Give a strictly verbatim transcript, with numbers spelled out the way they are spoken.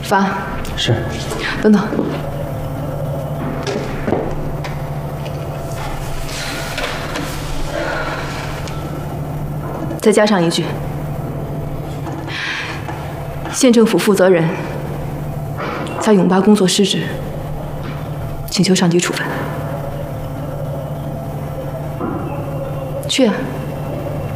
发。 是。 等等。再加上一句：县政府负责人在永巴工作失职，请求上级处分。去啊！